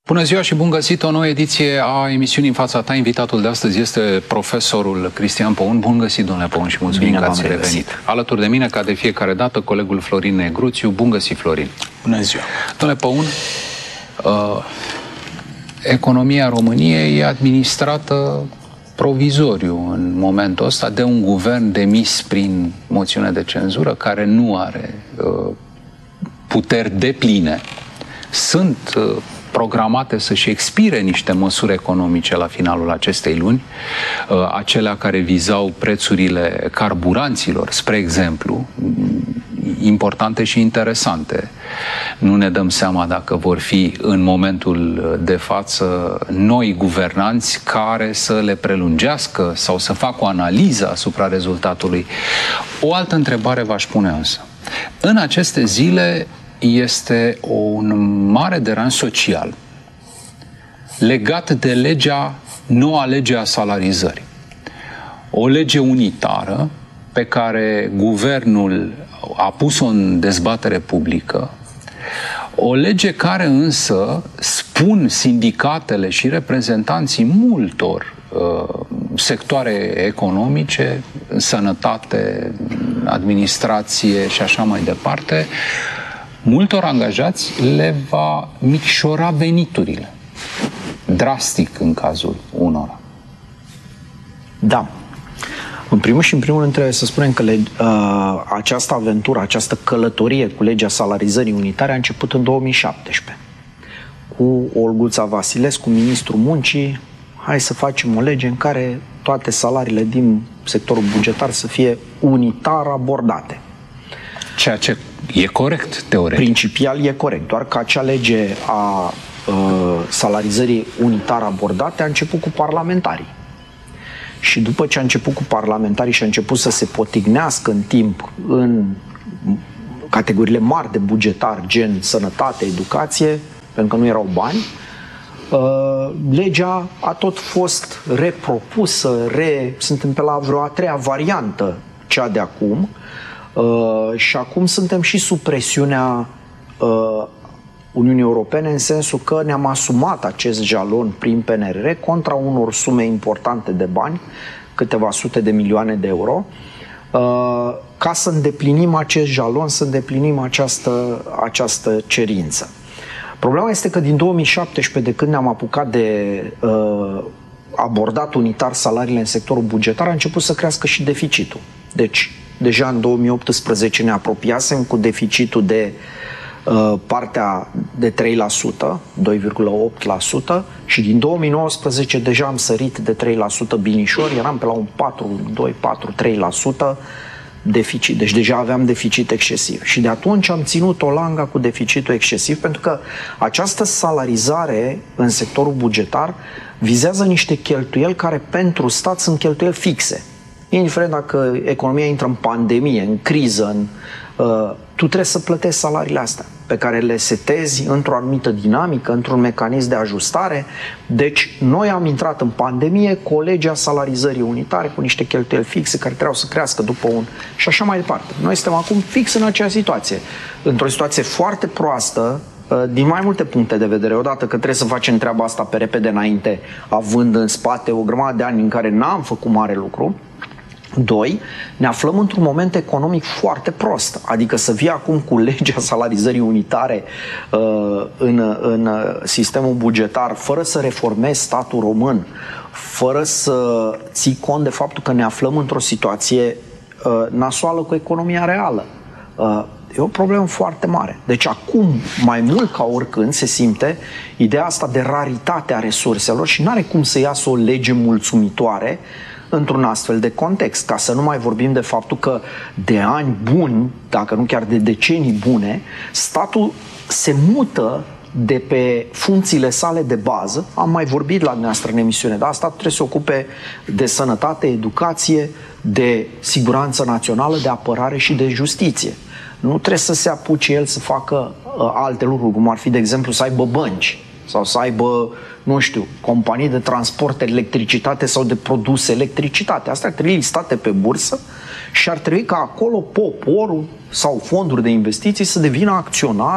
Bună ziua și bun găsit o nouă ediție a emisiunii În fața ta. Invitatul de astăzi este profesorul Cristian Păun. Bun găsit, domnule Păun, și mulțumim că ați revenit. Alături de mine, ca de fiecare dată, colegul Florin Negruțiu. Bun găsit, Florin. Bună ziua. Domnule Păun, economia României e administrată provizoriu în momentul ăsta de un guvern demis prin moțiune de cenzură, care nu are puteri depline. Sunt programate să-și expire niște măsuri economice la finalul acestei luni, acelea care vizau prețurile carburanților, spre exemplu, importante și interesante. Nu ne dăm seama dacă vor fi în momentul de față noi guvernanți care să le prelungească sau să facă o analiză asupra rezultatului. O altă întrebare v-aș pune însă. În aceste zile este un mare deranj social legat de noua lege a salarizării. O lege unitară pe care guvernul a pus-o în dezbatere publică, o lege care însă, spun sindicatele și reprezentanții multor sectoare economice, sănătate, administrație și așa mai departe, multor angajați le va micșora veniturile. Drastic în cazul unora. Da. În primul și în primul rând trebuie să spunem că această aventură, această călătorie cu legea salarizării unitare a început în 2017. Cu Olguța Vasilescu, ministrul muncii, hai să facem o lege în care toate salariile din sectorul bugetar să fie unitar abordate. Ceea ce e corect, teoretic. Principial e corect, doar că acea lege a salarizării unitar abordate a început cu parlamentarii. Și după ce a început cu parlamentarii și a început să se potignească în timp în categoriile mari de bugetar, gen sănătate, educație, pentru că nu erau bani, legea a tot fost repropusă, suntem pe la vreo a treia variantă, cea de acum, și acum suntem și sub presiunea Uniunii Europene, în sensul că ne-am asumat acest jalon prin PNRR contra unor sume importante de bani, câteva sute de milioane de euro, ca să îndeplinim acest jalon, să îndeplinim această cerință. Problema este că din 2017, de când ne-am apucat de abordat unitar salariile în sectorul bugetar, a început să crească și deficitul. Deci, deja în 2018 ne apropiasem cu deficitul de partea de 3%, 2,8%, și din 2019 deja am sărit de 3% binișor, eram pe la un 4,2-4,3% deficit. Deci deja aveam deficit excesiv. Și de atunci am ținut o langa cu deficitul excesiv, pentru că această salarizare în sectorul bugetar vizează niște cheltuieli care pentru stat sunt cheltuieli fixe. Indiferent dacă economia intră în pandemie, în criză, tu trebuie să plătești salariile astea, pe care le setezi într-o anumită dinamică, într-un mecanism de ajustare. Deci noi am intrat în pandemie cu o lege a salarizării unitare, cu niște cheltuieli fixe care trebuiau să crească după și așa mai departe. Noi suntem acum fix în acea situație, într-o situație foarte proastă, din mai multe puncte de vedere. Odată că trebuie să facem treaba asta pe repede înainte, având în spate o grămadă de ani în care n-am făcut mare lucru. Doi, ne aflăm într-un moment economic foarte prost. Adică să vii acum cu legea salarizării unitare în sistemul bugetar, fără să reformezi statul român, fără să ții cont de faptul că ne aflăm într-o situație nasoală cu economia reală. E o problemă foarte mare. Deci acum, mai mult ca oricând, se simte ideea asta de raritate a resurselor și nu are cum să iasă o lege mulțumitoare într-un astfel de context. Ca să nu mai vorbim de faptul că de ani buni, dacă nu chiar de decenii bune, statul se mută de pe funcțiile sale de bază. Am mai vorbit la dumneavoastră în emisiune, dar statul trebuie să se ocupe de sănătate, educație, de siguranță națională, de apărare și de justiție. Nu trebuie să se apuce el să facă alte lucruri, cum ar fi, de exemplu, să aibă bănci sau să aibă, nu știu, companii de transport electricitate sau de produse electricitate. Astea ar trebui listate pe bursă și ar trebui ca acolo poporul sau fonduri de investiții să devină acționari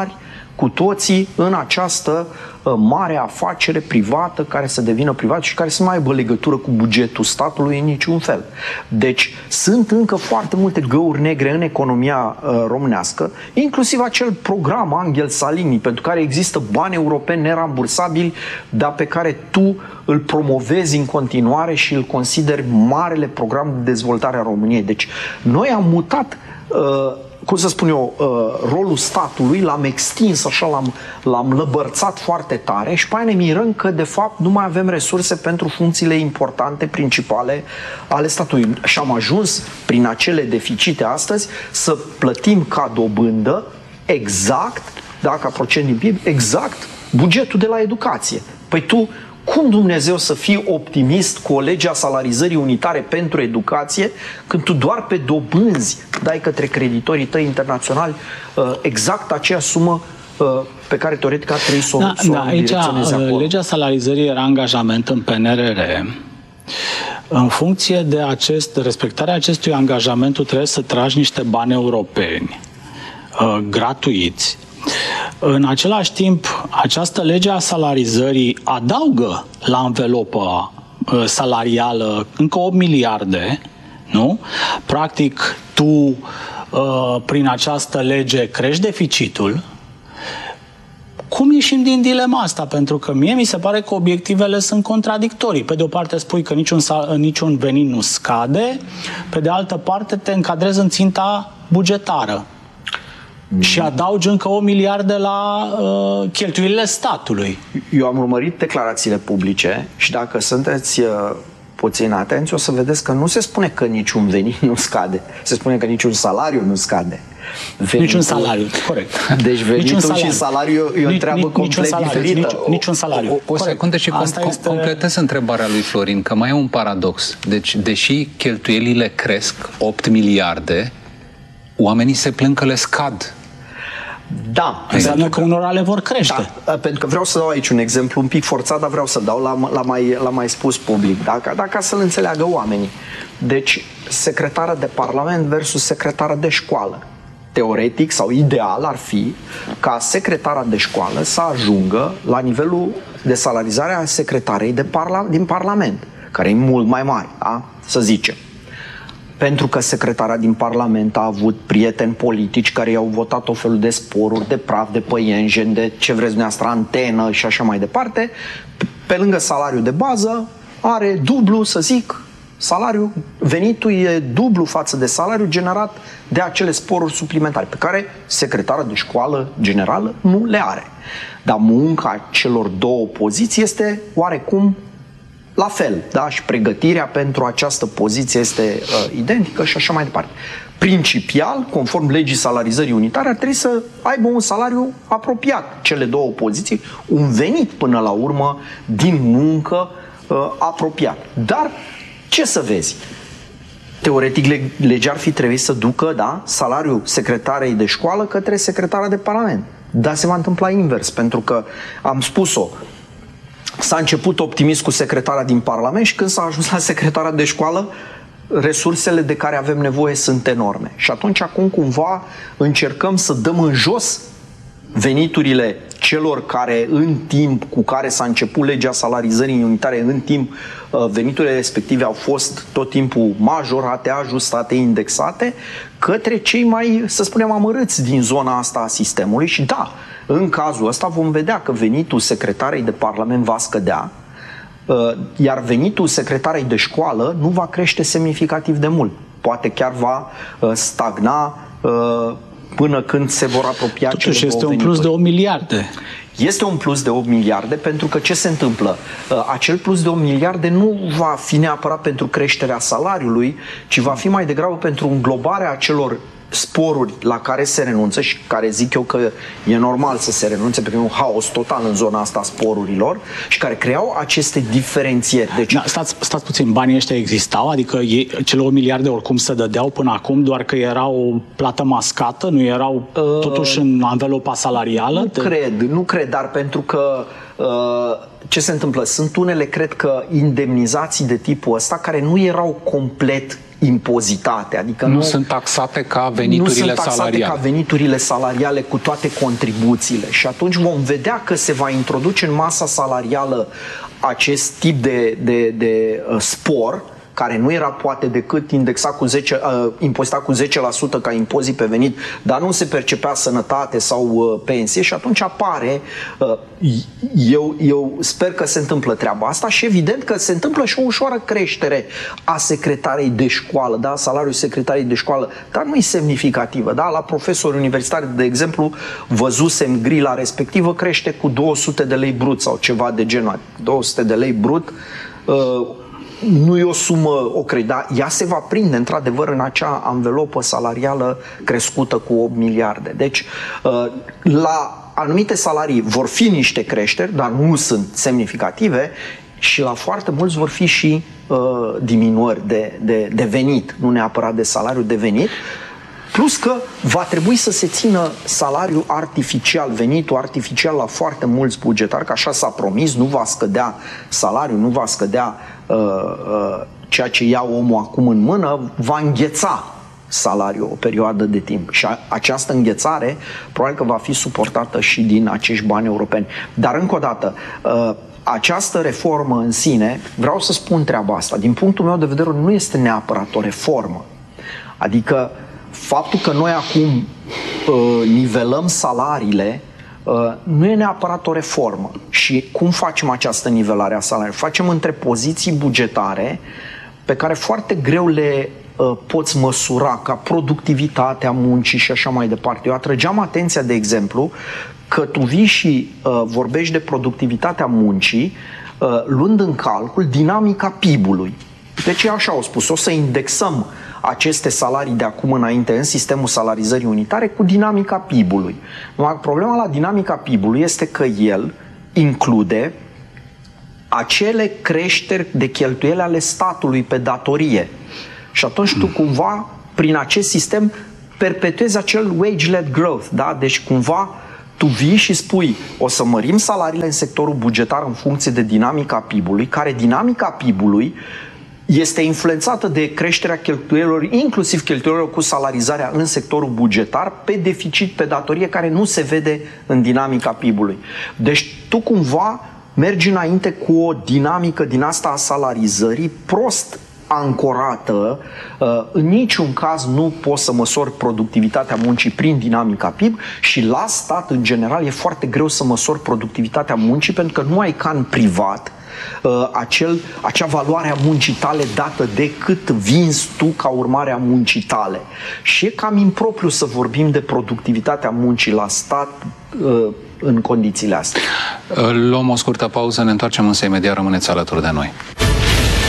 cu toții în această mare afacere privată care să devină privată și care să nu mai aibă legătură cu bugetul statului în niciun fel. Deci sunt încă foarte multe găuri negre în economia românească, inclusiv acel program Angel Salini, pentru care există bani europeni nerambursabili, dar pe care tu îl promovezi în continuare și îl consideri marele program de dezvoltare a României. Deci noi am mutat cum să spun eu, rolul statului, l-am extins așa, l-am lăbărțat foarte tare și pe aia ne mirăm că de fapt nu mai avem resurse pentru funcțiile importante, principale ale statului. Și am ajuns prin acele deficite astăzi să plătim ca dobândă exact, ca procent din PIB, exact bugetul de la educație. Păi tu cum Dumnezeu să fii optimist cu o lege a salarizării unitare pentru educație când tu doar pe dobânzi dai către creditorii tăi internaționali exact aceeași sumă pe care teoretic ar trebui să o direcționeze acolo? Legea salarizării era angajament în PNRR. În funcție de respectarea acestui angajament, tu trebuie să tragi niște bani europeni gratuiți. În același timp, această lege a salarizării adaugă la anvelopa salarială încă 8 miliarde, nu? Practic, tu, prin această lege, crești deficitul. Cum ieșim din dilema asta? Pentru că mie mi se pare că obiectivele sunt contradictorii. Pe de o parte spui că niciun venit nu scade, pe de altă parte te încadrezi în ținta bugetară. Și adaugi încă 8 miliarde la cheltuielile statului. Eu am urmărit declarațiile publice și dacă sunteți puțin atenți, o să vedeți că nu se spune că niciun venit nu scade. Se spune că niciun salariu nu scade. Niciun salariu, corect. Deci venitul și salariul e o treabă complet diferită. Niciun salariu. O secundă și completez întrebarea lui Florin, că mai e un paradox. Deci, deși cheltuielile cresc 8 miliarde, oamenii se plâng că le scad. Da. Înseamnă că unora le vor crește. Da, pentru că vreau să dau aici un exemplu un pic forțat, dar vreau să-l dau, l-am mai spus public, ca să-l înțeleagă oamenii. Deci, secretară de parlament versus secretară de școală. Teoretic sau ideal ar fi ca secretara de școală să ajungă la nivelul de salarizare a secretarei din parlament, care e mult mai mare, da? Să zicem. Pentru că secretara din Parlament a avut prieteni politici care i-au votat o felul de sporuri, de praf, de păienjen, de ce vreți dumneavoastră, antenă și așa mai departe. Pe lângă salariul de bază are dublu, să zic, salariul, venitul e dublu față de salariul generat de acele sporuri suplimentare, pe care secretara de școală generală nu le are. Dar munca celor două poziții este oarecum la fel, da? Și pregătirea pentru această poziție este identică și așa mai departe. Principial, conform legii salarizării unitare, ar trebui să aibă un salariu apropiat cele două poziții, un venit până la urmă din muncă apropiat. Dar, ce să vezi? Teoretic, legea ar fi trebuit să ducă, da, salariul secretarei de școală către secretara de parlament. Dar se va întâmpla invers, pentru că, am spus-o, s-a început optimist cu secretara din Parlament și când s-a ajuns la secretara de școală, resursele de care avem nevoie sunt enorme. Și atunci acum cumva încercăm să dăm în jos veniturile celor care în timp cu care s-a început legea salarizării unitare, în timp veniturile respective au fost tot timpul majorate, ajustate, indexate, către cei mai, să spunem, amărâți din zona asta a sistemului. Și da, în cazul ăsta vom vedea că venitul secretarei de parlament va scădea, iar venitul secretarei de școală nu va crește semnificativ de mult. Poate chiar va stagna până când se vor apropia. Totuși este un plus de 8 miliarde. Este un plus de 8 miliarde pentru că ce se întâmplă? Acel plus de 8 miliarde nu va fi neapărat pentru creșterea salariului, ci va fi mai degrabă pentru înglobarea acelor sporuri la care se renunță și care zic eu că e normal să se renunțe, pentru că e un haos total în zona asta a sporurilor și care creau aceste diferențieri. Deci... Da, stați puțin, banii ăștia existau? Adică cele 8 miliarde oricum se dădeau până acum, doar că era o plată mascată? Nu erau totuși în anvelopa salarială? Nu cred, dar pentru că ce se întâmplă? Sunt unele, cred că, indemnizații de tipul ăsta care nu erau complet impozitate. Adică nu sunt taxate ca veniturile salariale. Ca veniturile salariale cu toate contribuțiile. Și atunci vom vedea că se va introduce în masa salarială acest tip de spor, care nu era poate decât indexat cu impozitat cu 10% ca impozit pe venit, dar nu se percepea sănătate sau pensie și atunci apare, eu sper că se întâmplă treaba asta și evident că se întâmplă și o ușoară creștere a secretarei de școală, da? Salariul secretarei de școală, dar nu e semnificativă, da? La profesori universitari, de exemplu, văzusem grila respectivă crește cu 200 de lei brut sau ceva de genul, 200 de lei brut, nu e o sumă, dar ea se va prinde într-adevăr în acea anvelopă salarială crescută cu 8 miliarde. Deci, la anumite salarii vor fi niște creșteri, dar nu sunt semnificative și la foarte mulți vor fi și diminuări de venit, nu neapărat de salariu, de venit. Plus că va trebui să se țină salariul artificial, venitul artificial la foarte mulți bugetari, că așa s-a promis, nu va scădea salariul, nu va scădea ceea ce ia omul acum în mână, va îngheța salariul o perioadă de timp. Și această înghețare probabil că va fi suportată și din acești bani europeni. Dar încă o dată, această reformă în sine, vreau să spun treaba asta, din punctul meu de vedere nu este neapărat o reformă. Adică faptul că noi acum nivelăm salariile nu e neapărat o reformă. Și cum facem această nivelare a salariilor? Facem între poziții bugetare pe care foarte greu le poți măsura, ca productivitatea muncii și așa mai departe. Eu atrăgeam atenția, de exemplu, că tu vii și vorbești de productivitatea muncii luând în calcul dinamica PIB-ului. Deci așa au spus, o să indexăm aceste salarii de acum înainte în sistemul salarizării unitare cu dinamica PIB-ului. Problema la dinamica PIB-ului este că el include acele creșteri de cheltuieli ale statului pe datorie. Și atunci tu cumva, prin acest sistem, perpetuezi acel wage-led growth. Da? Deci cumva tu vii și spui, o să mărim salariile în sectorul bugetar în funcție de dinamica PIB-ului, care dinamica PIB-ului este influențată de creșterea cheltuielilor, inclusiv cheltuielilor cu salarizarea în sectorul bugetar, pe deficit, pe datorie, care nu se vede în dinamica PIB-ului. Deci tu cumva mergi înainte cu o dinamică din asta a salarizării prost ancorată. În niciun caz nu poți să măsori productivitatea muncii prin dinamica PIB și la stat, în general, e foarte greu să măsori productivitatea muncii pentru că nu ai ca în privat acea valoare a muncii tale dată de cât vinzi tu ca urmare a muncii tale. Și e cam impropriu să vorbim de productivitatea muncii la stat în condițiile astea. Luăm o scurtă pauză, ne întoarcem însă imediat, rămâneți alături de noi.